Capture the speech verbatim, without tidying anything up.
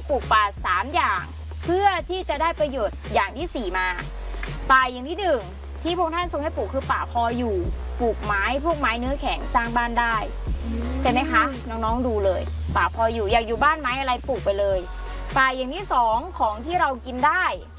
ปลูกป่าสามอย่างเพื่อที่จะได้ประโยชน์อย่างที่สี่มาป่าอย่างที่หนึ่งที่พระองค์ท่านทรงให้ปลูกคือป่าพออยู่ปลูกไม้พวกไม้เนื้อแข็งสร้างบ้านได้ใช่ไหมคะน้องๆดูเลยป่าพออยู่อยากอยู่บ้านไม้อะไรปลูกไปเลยป่าอย่างที่สองของที่เรากินได้